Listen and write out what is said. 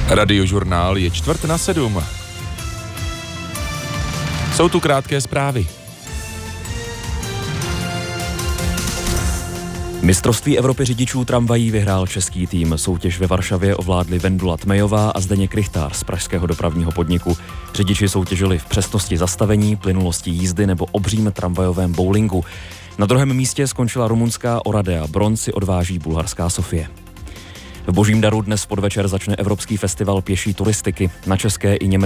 Radiožurnál je 6:45. Jsou tu krátké zprávy. Mistrovství Evropy řidičů tramvají vyhrál český tým. Soutěž ve Varšavě ovládli Vendula Tmejová a Zdeněk Rychtář z pražského dopravního podniku. Řidiči soutěžili v přesnosti zastavení, plynulosti jízdy nebo obřím tramvajovém bowlingu. Na druhém místě skončila rumunská Oradea, bronz si odváží bulharská Sofie. V Božím daru dnes v podvečer začne Evropský festival pěší turistiky. Na české i německé